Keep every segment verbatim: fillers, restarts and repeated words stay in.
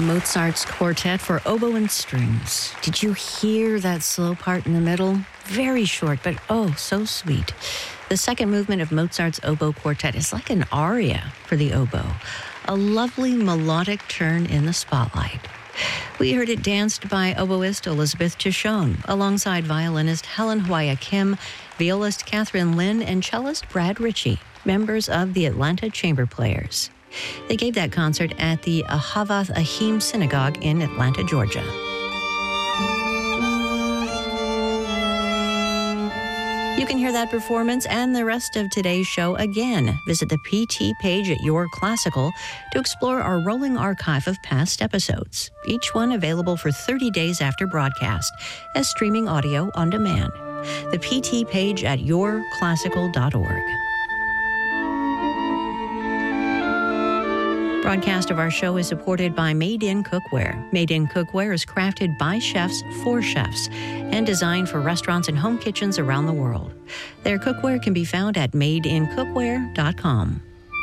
Mozart's quartet for oboe and strings. Did you hear that slow part in the middle? Very short, but oh, so sweet. The second movement of Mozart's oboe quartet is like an aria for the oboe, a lovely melodic turn in the spotlight. We heard it danced by oboist Elizabeth Tishon, alongside violinist Helen Hwaya Kim, violist Catherine Lin, and cellist Brad Ritchie, members of the Atlanta Chamber Players. They gave that concert at the Ahavath Ahim Synagogue in Atlanta, Georgia. You can hear that performance and the rest of today's show again. Visit the P T page at Your Classical to explore our rolling archive of past episodes, each one available for thirty days after broadcast as streaming audio on demand. The P T page at your classical dot org. Broadcast of our show is supported by Made In Cookware. Made In Cookware is crafted by chefs for chefs and designed for restaurants and home kitchens around the world. Their cookware can be found at made in cookware dot com.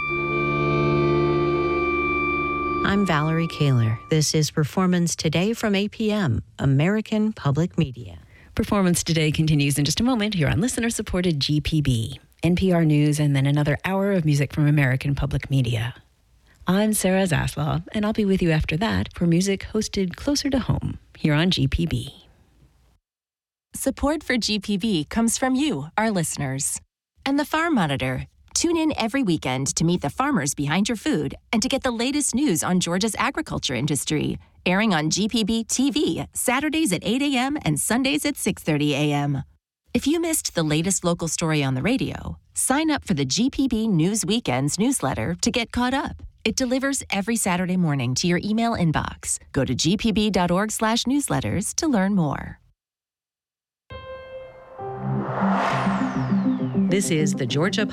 I'm Valerie Kaler. This is Performance Today from A P M, American Public Media. Performance Today continues in just a moment here on listener-supported G P B, N P R News, and then another hour of music from American Public Media. I'm Sarah Zaslav, and I'll be with you after that for music hosted closer to home here on G P B. Support for G P B comes from you, our listeners. And the Farm Monitor. Tune in every weekend to meet the farmers behind your food and to get the latest news on Georgia's agriculture industry. Airing on G P B T V, Saturdays at eight a.m. and Sundays at six thirty a.m. If you missed the latest local story on the radio, sign up for the G P B News Weekends newsletter to get caught up. It delivers every Saturday morning to your email inbox. Go to g p b dot org slash newsletters to learn more. This is the Georgia